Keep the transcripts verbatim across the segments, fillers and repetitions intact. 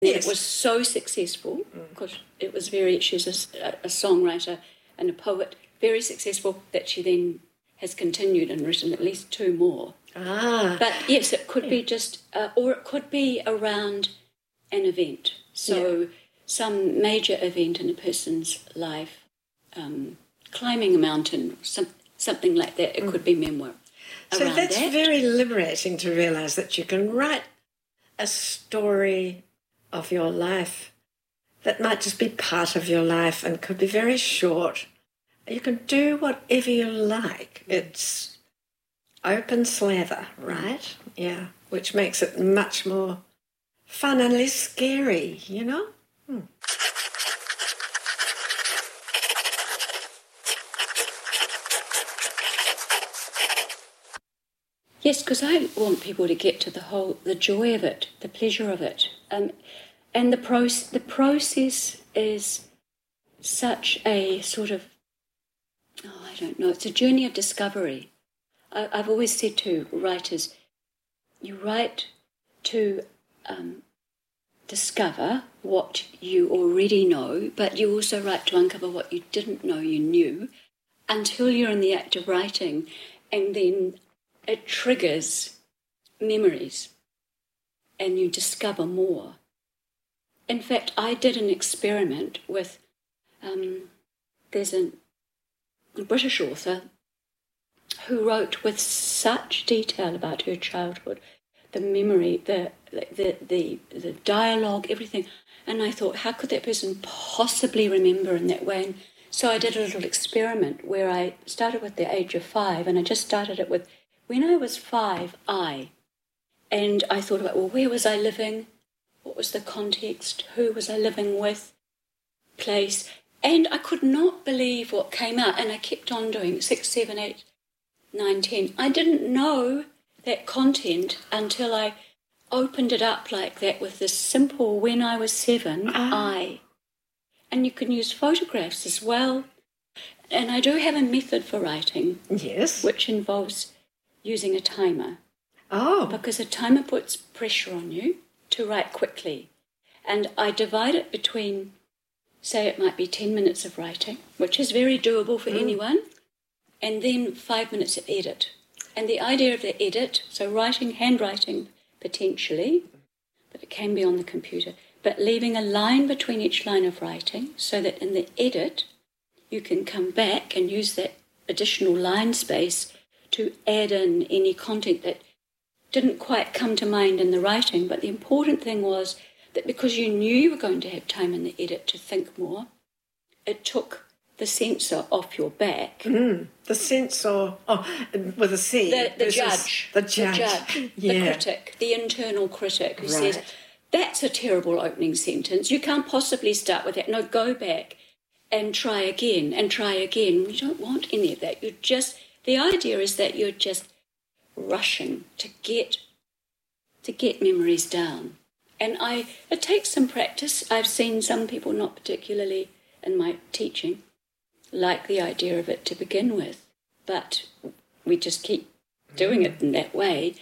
Yes. It was so successful because it was very, she's a, a songwriter and a poet, very successful, that she then has continued and written at least two more. Ah. But yes, it could yeah. be just, uh, or it could be around an event. So yeah. some major event in a person's life, um, climbing a mountain, some, something like that. It mm. could be memoir. So around that's that. very liberating to realise that you can write a story of your life that might just be part of your life and could be very short. You can do whatever you like. It's open slather, right? Yeah, which makes it much more fun and less scary, you know? Hmm. Yes, because I want people to get to the whole, the joy of it, the pleasure of it. Um, and the, proce- the process is such a sort of, oh, I don't know, it's a journey of discovery. I, I've always said to writers, you write to um, discover what you already know, but you also write to uncover what you didn't know you knew until you're in the act of writing, and then it triggers memories and you discover more. In fact, I did an experiment with, um, there's a, a British author who wrote with such detail about her childhood, the memory, the the the, the dialogue, everything. And I thought, how could that person possibly remember in that way? And so I did a little experiment where I started with the age of five, and I just started it with, when I was five, I. And I thought about, well, where was I living? What was the context? Who was I living with? Place. And I could not believe what came out. And I kept on doing it, six, seven, eight, nine, ten. I didn't know that content until I opened it up like that with this simple, when I was seven, ah. I. And you can use photographs as well. And I do have a method for writing. Yes. Which involves using a timer. Oh. Because a timer puts pressure on you to write quickly. And I divide it between, say it might be ten minutes of writing, which is very doable for mm. anyone, and then five minutes of edit. And the idea of the edit, so writing, handwriting potentially, but it can be on the computer, but leaving a line between each line of writing so that in the edit you can come back and use that additional line space to add in any content that didn't quite come to mind in the writing. But the important thing was that because you knew you were going to have time in the edit to think more, it took the censor off your back. Mm, the censor, oh, with a C. The, the judge. The judge. The judge. Yeah. The critic, the internal critic who right. says, that's a terrible opening sentence. You can't possibly start with that. No, go back and try again and try again. You don't want any of that. You're just, the idea is that you're just rushing to get to get memories down. And I it takes some practice. I've seen some people, not particularly in my teaching, like the idea of it to begin with, but we just keep doing it in that way,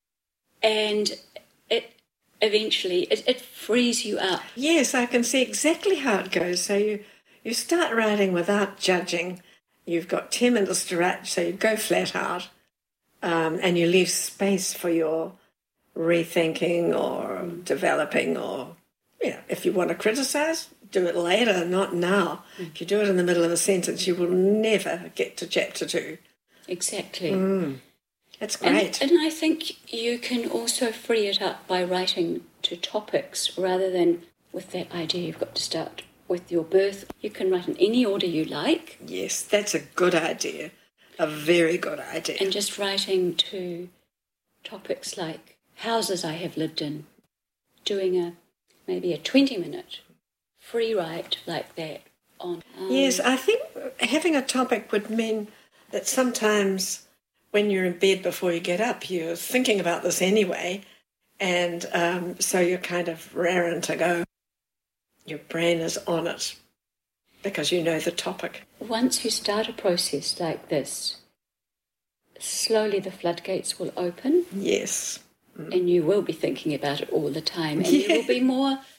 and it eventually it, it frees you up. Yes, I can see exactly how it goes. So you you start writing without judging. You've got ten minutes to write, so you go flat out, um, and you leave space for your rethinking or mm. developing, or yeah, if you want to criticise, do it later, not now. Mm. If you do it in the middle of a sentence, you will never get to chapter two. Exactly. Mm. That's great. And, and I think you can also free it up by writing to topics rather than with that idea you've got to start with your birth. You can write in any order you like. Yes, that's a good idea. A very good idea. And just writing to topics like houses I have lived in, doing a maybe a twenty-minute free write like that on. Um, yes, I think having a topic would mean that sometimes when you're in bed before you get up, you're thinking about this anyway, and um, so you're kind of raring to go. Your brain is on it because you know the topic. Once you start a process like this, slowly the floodgates will open. Yes. Mm. And you will be thinking about it all the time, and yeah. you will be more